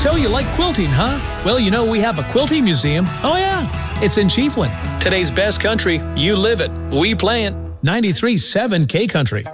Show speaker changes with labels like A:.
A: So you like quilting, huh? Well, you know we have a quilting museum. Oh yeah, it's in Chiefland.
B: Today's best country, you live it. We play it.
A: 93.7 K Country.